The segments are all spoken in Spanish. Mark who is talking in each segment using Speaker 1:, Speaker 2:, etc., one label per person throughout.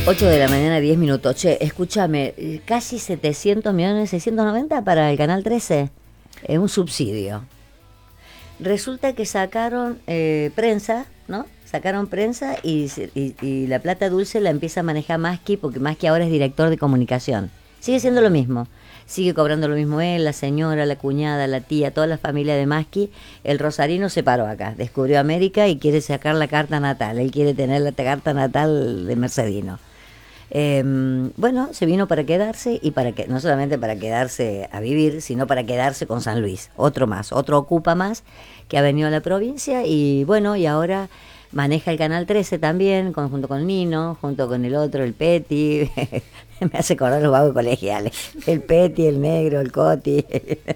Speaker 1: 8 de la mañana, 10 minutos. Che, escúchame, casi 700 millones, 690 para el Canal 13. Es un subsidio. Resulta que sacaron prensa, ¿no? Sacaron prensa y la plata dulce la empieza a manejar Maschi, porque Maschi ahora es director de comunicación. Sigue siendo lo mismo. Sigue cobrando lo mismo él, la señora, la cuñada, la tía, toda la familia de Maschi. El rosarino se paró acá, descubrió América y quiere sacar la carta natal. Él quiere tener la carta natal de Mercedino. Bueno, se vino para quedarse y no solamente para quedarse a vivir, sino para quedarse con San Luis. Otro más, otro ocupa más que ha venido a la provincia y bueno, y ahora maneja el Canal 13 también, junto con Nino, junto con el otro, el Peti. Me hace acordar los vagos colegiales. El Peti, el negro, el Coti.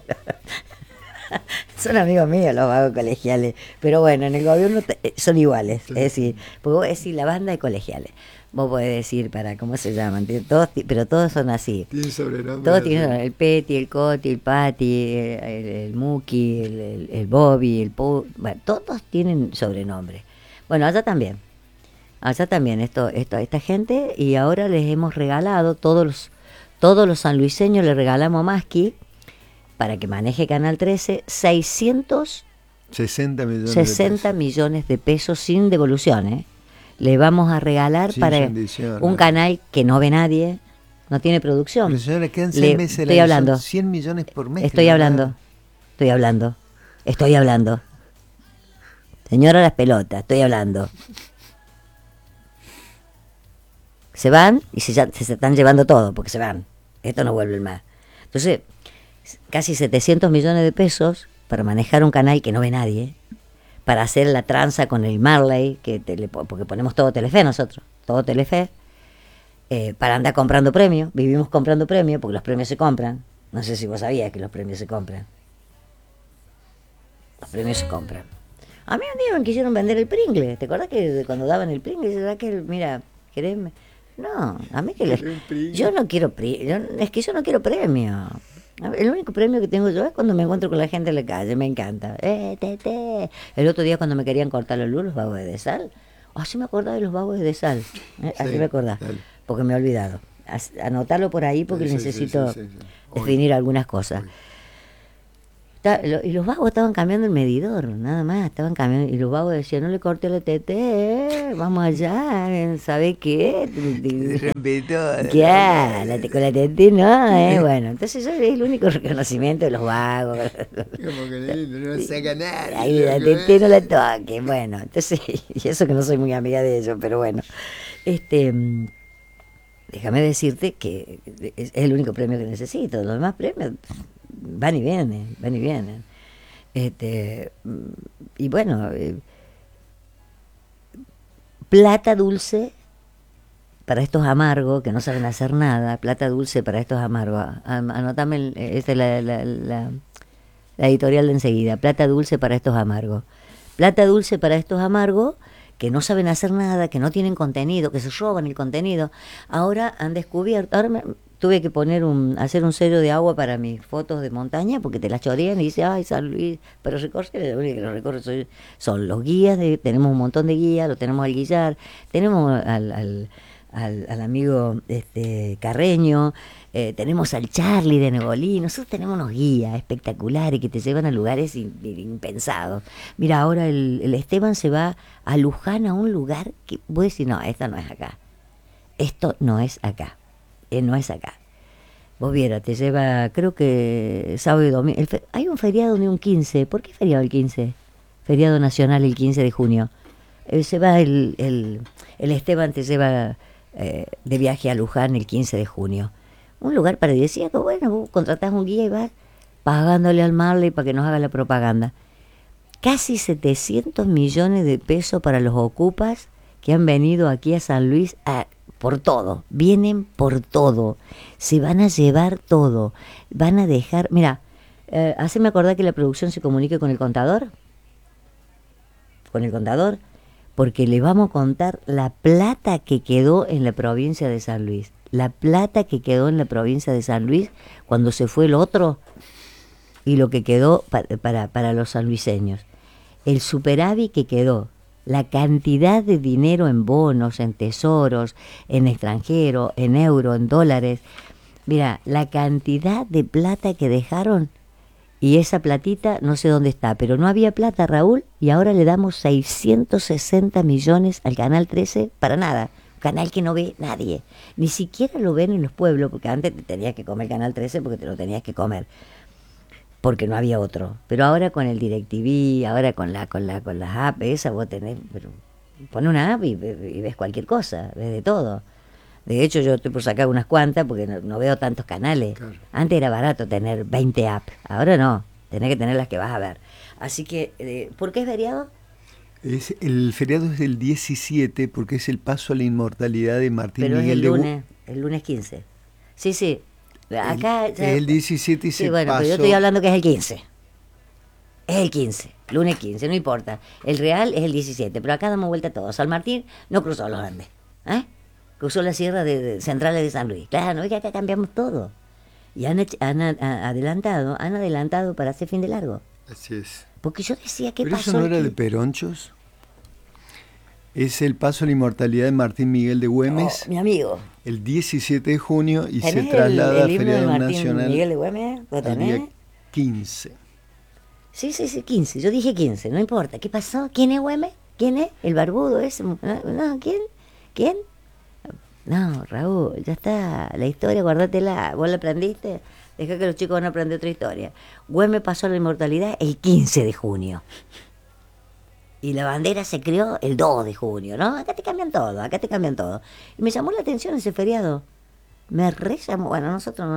Speaker 1: Son amigos míos los vagos colegiales. Pero bueno, en el gobierno son iguales. Es decir, porque vos decís la banda de colegiales. Vos podés decir ¿cómo se llaman? Todos, pero todos son así.
Speaker 2: Tienen sobrenombre.
Speaker 1: Todos tienen el Peti, el Coti, el Pati, el Muki, el Bobby, el Pau. Bueno, todos tienen sobrenombre. Bueno, allá también esta gente, y ahora les hemos regalado, todos los sanluiseños le regalamos a Maschi para que maneje Canal 13, 660 millones de pesos sin devolución, Le vamos a regalar sin para un canal que no ve nadie, no tiene producción.
Speaker 2: Pero señora, quedan 6 meses
Speaker 1: estoy hablando.
Speaker 2: Son 100 millones por mes.
Speaker 1: Estoy hablando. Señora las pelotas, estoy hablando. Se van y se están llevando todo, porque se van. Esto no vuelve más. Entonces, casi 700 millones de pesos para manejar un canal que no ve nadie, para hacer la tranza con el Marley, porque ponemos todo Telefe nosotros, todo Telefe, para andar comprando premios. Vivimos comprando premios, porque los premios se compran. No sé si vos sabías que los premios se compran. Los premios se compran. A mí un día me quisieron vender el Pringle. ¿Te acordás que cuando daban el Pringle? Mira, ¿querés? No, a mí yo no quiero es que yo no quiero premio. El único premio que tengo yo es cuando me encuentro con la gente en la calle, me encanta. El otro día cuando me querían cortar los vagos de sal. Así me acordaba de los vagos de sal. Así me acordaba, porque me he olvidado. Anotarlo por ahí porque necesito definir algunas cosas. Y los vagos estaban cambiando el medidor, nada más, estaban cambiando, y los vagos decían, no le corte la tete, vamos allá, ¿sabe qué? ¿Qué? Con la tete no, bueno, entonces eso es el único reconocimiento de los vagos.
Speaker 2: Como que no saca nada.
Speaker 1: Ahí la tete no la toque, bueno, entonces, y eso que no soy muy amiga de ellos, pero bueno, déjame decirte que es el único premio que necesito, los demás premios van y vienen. Y bueno, plata dulce para estos amargos que no saben hacer nada, plata dulce para estos amargos. Anotame, esta es la editorial de enseguida, plata dulce para estos amargos. Plata dulce para estos amargos que no saben hacer nada, que no tienen contenido, que se roban el contenido. Ahora han descubierto, tuve que hacer un sello de agua para mis fotos de montaña, porque te las chorean y dice, ay, San Luis, pero recorre, lo único que lo recorre son los guías, tenemos un montón de guías, lo tenemos al Guillar, tenemos al amigo Carreño, tenemos al Charlie de Negolí, nosotros tenemos unos guías espectaculares que te llevan a lugares impensados. Mira, ahora el Esteban se va a Luján, a un lugar que vos decís, no, esto no es acá, no es acá. Vos vieras, te lleva, creo que sábado y domingo. Hay un feriado de un 15. ¿Por qué feriado el 15? Feriado nacional el 15 de junio. Se va el Esteban, te lleva de viaje a Luján el 15 de junio. Un lugar paradisíaco. Bueno, vos contratás un guía y vas pagándole al Marley para que nos haga la propaganda. Casi 700 millones de pesos para los ocupas que han venido aquí a San Luis por todo, vienen por todo, se van a llevar todo, van a dejar, mira, haceme acordar que la producción se comunique con el contador, porque le vamos a contar la plata que quedó en la provincia de San Luis, cuando se fue el otro, y lo que quedó para los sanluiseños, el superávit que quedó la cantidad de dinero en bonos, en tesoros, en extranjero, en euro, en dólares. Mira, la cantidad de plata que dejaron, y esa platita no sé dónde está, pero no había plata, Raúl, y ahora le damos 660 millones al Canal 13 para nada. Un canal que no ve nadie, ni siquiera lo ven en los pueblos, porque antes te tenías que comer Canal 13 porque te lo tenías que comer, porque no había otro. Pero ahora con el DirecTV, ahora con las apps esas, vos tenés, pero pone una app y ves cualquier cosa, ves de todo. De hecho, yo estoy por sacar unas cuantas porque no veo tantos canales.
Speaker 2: Claro.
Speaker 1: Antes era barato tener 20 apps, ahora no, tenés que tener las que vas a ver. Así que, ¿por qué es feriado?
Speaker 2: El feriado es del 17 porque es el paso a la inmortalidad de Martín
Speaker 1: Pero
Speaker 2: Miguel
Speaker 1: es el lunes 15. Sí, sí. Acá
Speaker 2: es el 17 y
Speaker 1: sí,
Speaker 2: se
Speaker 1: bueno,
Speaker 2: pasó.
Speaker 1: pero yo estoy hablando que es el 15. Es el 15, lunes 15, no importa. El real es el 17, pero acá damos vuelta a todo. San Martín no cruzó los Andes, cruzó la sierra de centrales de San Luis. Claro, no es que acá cambiamos todo. Y han adelantado para hacer fin de largo.
Speaker 2: Así es.
Speaker 1: Porque yo decía, ¿qué
Speaker 2: ¿Pero
Speaker 1: pasó?
Speaker 2: eso no era de Peronchos? Es el paso a la inmortalidad de Martín Miguel de Güemes.
Speaker 1: Mi amigo.
Speaker 2: El 17 de junio y se
Speaker 1: ¿Tenés
Speaker 2: traslada
Speaker 1: el
Speaker 2: a
Speaker 1: himno de
Speaker 2: feriado
Speaker 1: Martín
Speaker 2: nacional
Speaker 1: Miguel de Güemes? ¿Lo
Speaker 2: al
Speaker 1: tenés?
Speaker 2: día 15.
Speaker 1: Sí, 15. Yo dije 15, no importa. ¿Qué pasó? ¿Quién es Güemes? ¿Quién es? ¿El barbudo ese? No, ¿quién? No, Raúl, ya está. La historia, guardátela. ¿Vos la aprendiste? Deja que los chicos van a aprender otra historia. Güemes pasó a la inmortalidad el 15 de junio. Y la bandera se creó el 2 de junio, ¿no? Acá te cambian todo. Y me llamó la atención ese feriado. Me re llamó. Bueno, nosotros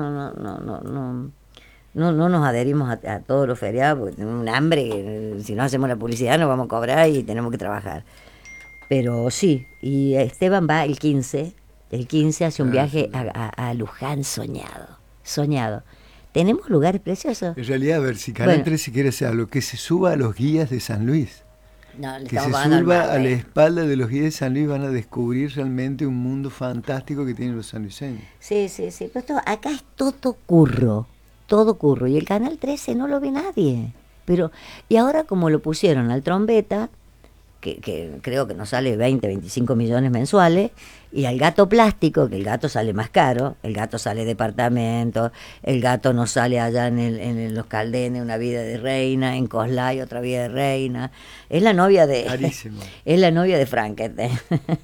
Speaker 1: no nos adherimos a todos los feriados porque tenemos un hambre que si no hacemos la publicidad nos vamos a cobrar y tenemos que trabajar. Pero sí, y Esteban va el 15 hace un viaje a Luján soñado. Tenemos lugares preciosos.
Speaker 2: En realidad, a ver, si Canal 13 quiere hacer algo, que se suba a los guías de San Luis.
Speaker 1: No, le
Speaker 2: Que
Speaker 1: estamos
Speaker 2: se
Speaker 1: pagando al
Speaker 2: suba
Speaker 1: mar,
Speaker 2: a la espalda de los guías de San Luis, van a descubrir realmente un mundo fantástico que tienen los sanluiseños.
Speaker 1: Sí. Pero acá es todo curro. Y el Canal 13 no lo ve nadie. Y ahora como lo pusieron al Trombeta, que creo que nos sale 20, 25 millones mensuales, y al Gato Plástico, que el gato sale más caro, el gato sale departamento, el gato no sale allá en Los Caldenes, una vida de reina, en Coslay otra vida de reina, es la novia de
Speaker 2: Carísimo.
Speaker 1: es la novia de Frankenstein.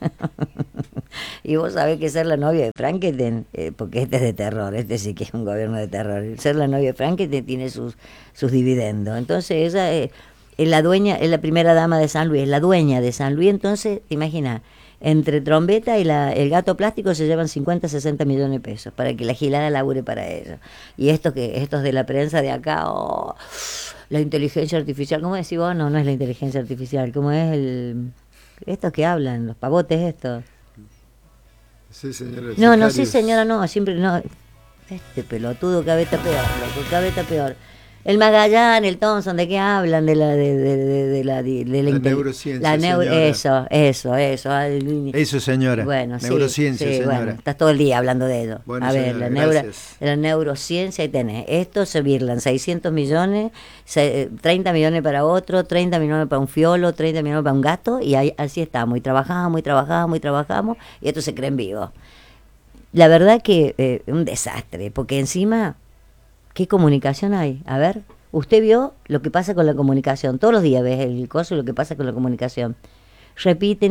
Speaker 1: Y vos sabés que ser la novia de Frankenstein, porque este es de terror, este sí que es un gobierno de terror, ser la novia de Frankenstein tiene sus dividendos. Entonces ella es la dueña, es la primera dama de San Luis, es la dueña de San Luis. Entonces, te imaginas, entre Trombeta y el Gato Plástico se llevan 50, 60 millones de pesos para que la gilada labure para ellos. Y estos de la prensa de acá, la inteligencia artificial, ¿cómo decís vos? No es la inteligencia artificial, ¿cómo es estos que hablan, los pavotes estos?
Speaker 2: Sí, señora.
Speaker 1: No, sí, señora, no, siempre no. Este pelotudo cada vez está peor, loco, cada vez está peor. El Magallán, el Thompson, ¿de qué hablan? De la
Speaker 2: neurociencia,
Speaker 1: Eso.
Speaker 2: Eso, señora.
Speaker 1: Bueno,
Speaker 2: neurociencia,
Speaker 1: sí,
Speaker 2: señora.
Speaker 1: bueno, estás todo el día hablando de ello.
Speaker 2: Bueno,
Speaker 1: a ver,
Speaker 2: señora,
Speaker 1: la neurociencia, ahí tenés. Esto se virlan 600 millones, 30 millones para otro, 30 millones para un fiolo, 30 millones para un gato, y así estamos. Y trabajamos, y esto se creen vivos. La verdad que un desastre, porque encima... ¿Qué comunicación hay? A ver, usted vio lo que pasa con la comunicación. Todos los días ves el coso y lo que pasa con la comunicación. Repiten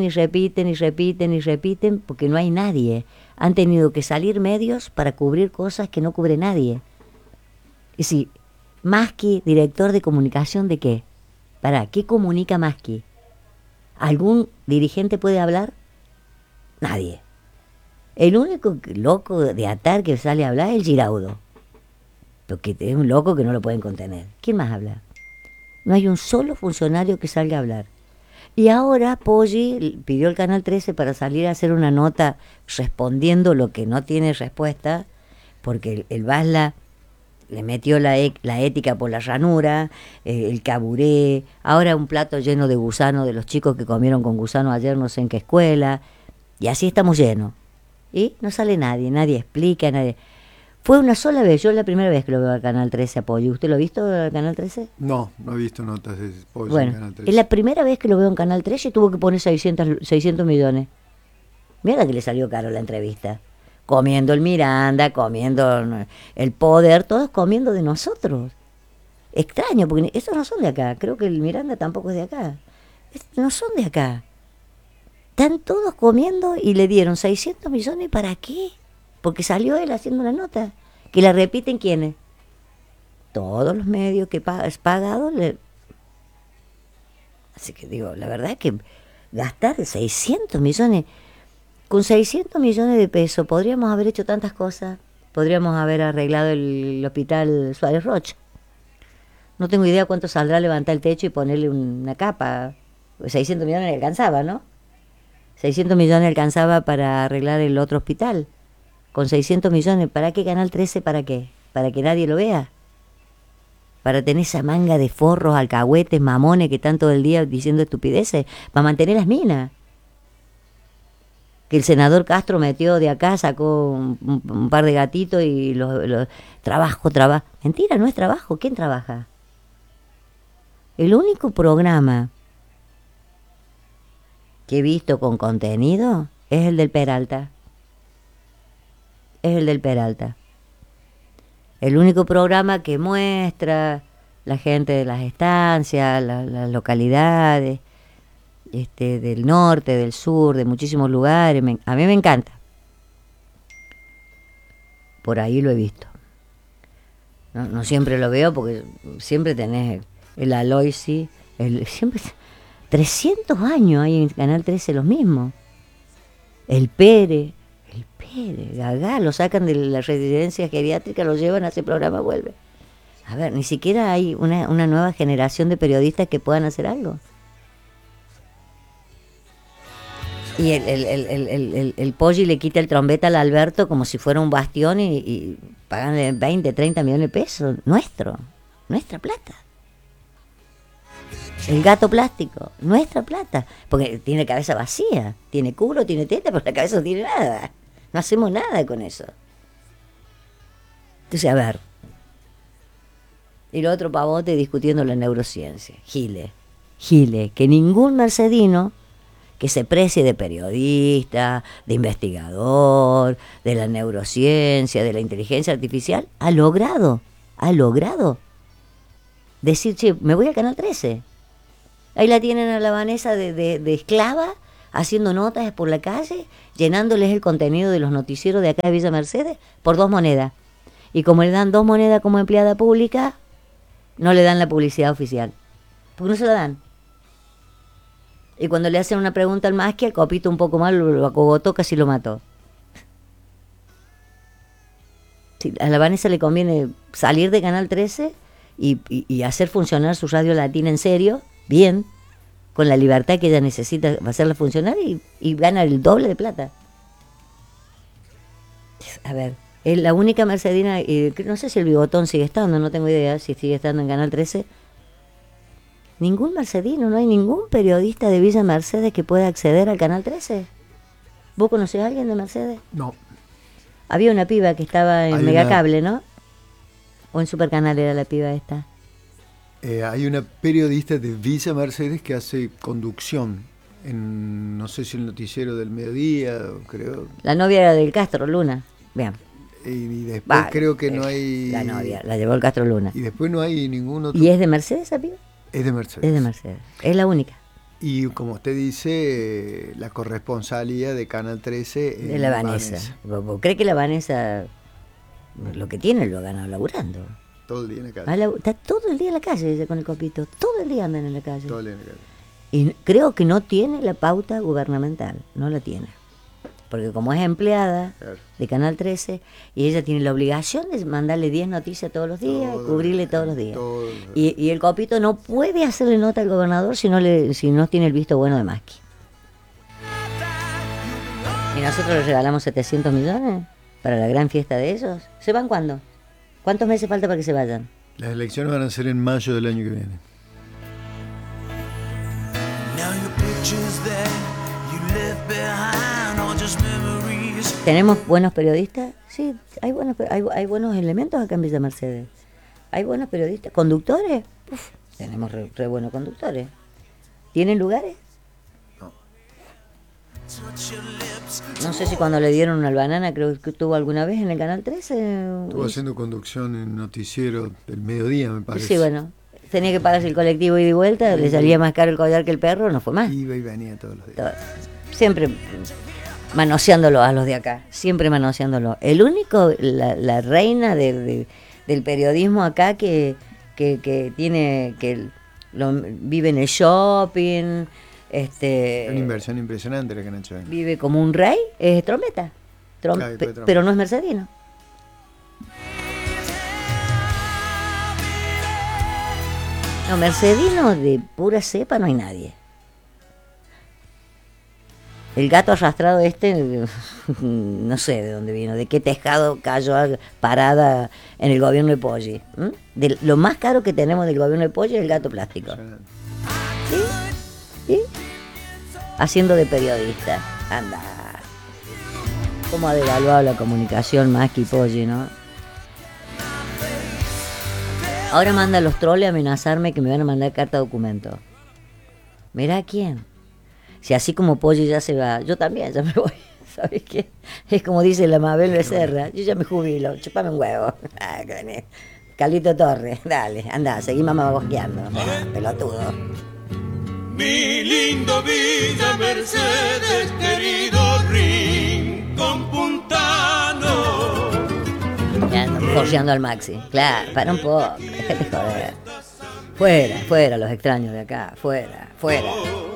Speaker 1: porque no hay nadie. Han tenido que salir medios para cubrir cosas que no cubre nadie. Y si, Maschi, director de comunicación, ¿de qué? ¿Qué comunica Maschi? ¿Algún dirigente puede hablar? Nadie. El único loco de atar que sale a hablar es el Giraudo. Porque es un loco que no lo pueden contener. ¿Quién más habla? No hay un solo funcionario que salga a hablar. Y ahora Poggi pidió al Canal 13 para salir a hacer una nota respondiendo lo que no tiene respuesta, porque el Basla le metió la ética por la ranura, el caburé, ahora un plato lleno de gusano de los chicos que comieron con gusano ayer no sé en qué escuela, y así estamos llenos. Y no sale nadie explica, nadie... Fue una sola vez, yo la primera vez que lo veo al Canal 13 a Poggi. ¿Usted lo ha visto al Canal 13?
Speaker 2: No, no he visto notas de Poggi
Speaker 1: Bueno,
Speaker 2: en Canal 13.
Speaker 1: es la primera vez que lo veo en Canal 13 y tuvo que poner 600 millones. Mira que le salió caro la entrevista. Comiendo el Miranda, comiendo el Poder, todos comiendo de nosotros. Extraño, porque estos no son de acá. Creo que el Miranda tampoco es de acá. No son de acá. Están todos comiendo y le dieron 600 millones, ¿para qué? Porque salió él haciendo una nota. Que la repiten ¿quiénes? Todos los medios que es pagado. Así que digo, la verdad es que gastar 600 millones... Con 600 millones de pesos podríamos haber hecho tantas cosas. Podríamos haber arreglado el hospital Suárez Rocha. No tengo idea cuánto saldrá levantar el techo y ponerle una capa. 600 millones alcanzaba, ¿no? 600 millones alcanzaba para arreglar el otro hospital. Con 600 millones, ¿para qué Canal 13? ¿Para qué? ¿Para que nadie lo vea? ¿Para tener esa manga de forros, alcahuetes, mamones que están todo el día diciendo estupideces? ¿Para mantener las minas? Que el senador Castro metió de acá, sacó un par de gatitos y los trabajo. Mentira, no es trabajo. ¿Quién trabaja? El único programa que he visto con contenido es el del Peralta. Es el del Peralta. El único programa que muestra la gente de las estancias, las localidades, del norte, del sur, de muchísimos lugares. A mí me encanta. Por ahí lo he visto. No siempre lo veo porque siempre tenés el Aloisi, siempre 300 años hay en Canal 13 los mismos. El Pérez, Gagá, lo sacan de la residencia geriátrica, lo llevan a ese programa, vuelve. A ver, ni siquiera hay una nueva generación de periodistas que puedan hacer algo. Y el Poggi le quita el trombeta al Alberto como si fuera un bastión y paganle 20, 30 millones de pesos. Nuestra plata. El gato plástico, nuestra plata. Porque tiene cabeza vacía, tiene culo, tiene teta, pero la cabeza no tiene nada. No hacemos nada con eso. Entonces, a ver. Y lo otro pavote discutiendo la neurociencia. Gile, que ningún mercedino que se precie de periodista, de investigador, de la neurociencia, de la inteligencia artificial, ha logrado decir, che, me voy al Canal 13. Ahí la tienen a la Vanessa de esclava, haciendo notas por la calle, llenándoles el contenido de los noticieros de acá de Villa Mercedes por 2 monedas. Y como le dan 2 monedas como empleada pública, no le dan la publicidad oficial. Porque no se la dan. Y cuando le hacen una pregunta al Masqui, el copito un poco mal lo acogotó, casi lo mató. Sí, a la Vanessa le conviene salir de Canal 13 y hacer funcionar su radio latina en serio, bien, con la libertad que ella necesita hacerla funcionar y gana el doble de plata. A ver, es la única mercedina, no sé si el Bigotón sigue estando, no tengo idea si sigue estando en Canal 13. Ningún mercedino, no hay ningún periodista de Villa Mercedes que pueda acceder al Canal 13. ¿Vos conocés a alguien de Mercedes?
Speaker 2: No.
Speaker 1: Había una piba que estaba en Megacable, ¿no? ¿O en Supercanal era la piba esta?
Speaker 2: Hay una periodista de Villa Mercedes que hace conducción en, no sé si el noticiero del mediodía, creo.
Speaker 1: La novia era del Castro, Luna. Bien.
Speaker 2: Y después creo que no hay...
Speaker 1: La novia, la llevó el Castro Luna.
Speaker 2: Y después no hay ningún otro...
Speaker 1: ¿Y es de Mercedes esa piba?
Speaker 2: Es de Mercedes.
Speaker 1: Es de Mercedes. Es la única.
Speaker 2: Y como usted dice, la corresponsalía de Canal 13 es
Speaker 1: de la Vanessa. ¿Vos crees que la Vanessa lo que tiene lo ha ganado laburando?
Speaker 2: Todo el día en la calle.
Speaker 1: Está todo el día en la calle ella con el copito. Todo el día andan en la calle.
Speaker 2: Todo el día en la calle.
Speaker 1: Y creo que no tiene la pauta gubernamental. No la tiene. Porque como es empleada de Canal 13, y ella tiene la obligación de mandarle 10 noticias todos los días, cubrirle todos los días. Y el copito no puede hacerle nota al gobernador si no tiene el visto bueno de Masqui. Y nosotros le regalamos 700 millones para la gran fiesta de ellos. ¿Se van cuándo? ¿Cuántos meses falta para que se vayan?
Speaker 2: Las elecciones van a ser en mayo del año que viene.
Speaker 1: ¿Tenemos buenos periodistas? Sí, hay buenos elementos acá en Villa Mercedes. Hay buenos periodistas. ¿Conductores? Uf, tenemos re buenos conductores. ¿Tienen lugares?
Speaker 2: No.
Speaker 1: No sé si cuando le dieron una banana, creo que estuvo alguna vez en el Canal 13.
Speaker 2: Estuvo haciendo conducción en noticiero del mediodía, me parece.
Speaker 1: Sí, bueno. Tenía que pagarse el colectivo ida y vuelta, le salía más caro el collar que el perro, no fue más.
Speaker 2: Iba y venía todos los días.
Speaker 1: Siempre manoseándolo a los de acá, siempre manoseándolo. El único, la reina del periodismo acá que tiene, vive en el shopping,
Speaker 2: Una inversión impresionante la que han hecho.
Speaker 1: Vive como un rey, es Trombetta. Pero no es mercedino. No, mercedino de pura cepa no hay nadie. El gato arrastrado no sé de dónde vino, de qué tejado cayó parada en el gobierno de Poggi. Lo más caro que tenemos del gobierno de Poggi es el gato plástico. ¿Sí? ¿Sí? Haciendo de periodista. Anda. ¿Cómo ha devaluado la comunicación más que Poggi, no? Ahora manda a los troles a amenazarme que me van a mandar carta de documento. Mirá quién. Si así como Poggi ya se va, yo también ya me voy. ¿Sabes qué? Es como dice la Mabel Becerra, yo ya me jubilo, chupame un huevo. Carlito Torres, dale, anda, seguí mamagosqueando, pelotudo.
Speaker 3: Mi lindo Villa Mercedes, querido rincón puntano.
Speaker 1: Ya estamos forceando al Maxi. Claro, para un poco, déjate joder. Fuera los extraños de acá, fuera.